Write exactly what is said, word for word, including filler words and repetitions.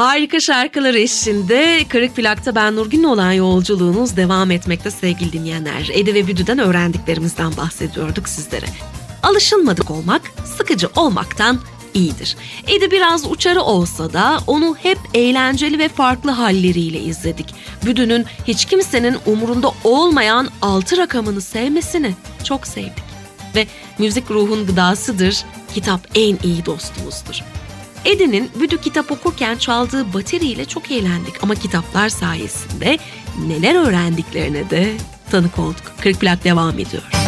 Harika şarkılar eşliğinde Kırık Plak'ta ben Nurgül'le olan yolculuğunuz devam etmekte sevgili dinleyenler. Edi ve Büdü'den öğrendiklerimizden bahsediyorduk sizlere. Alışılmadık olmak, sıkıcı olmaktan iyidir. Edi biraz uçarı olsa da onu hep eğlenceli ve farklı halleriyle izledik. Büdü'nün hiç kimsenin umurunda olmayan altı rakamını sevmesini çok sevdik. Ve müzik ruhun gıdasıdır, kitap en iyi dostumuzdur. Edi'nin Büdü kitap okurken çaldığı bateriyle çok eğlendik ama kitaplar sayesinde neler öğrendiklerine de tanık olduk. Kırık Plak devam ediyor.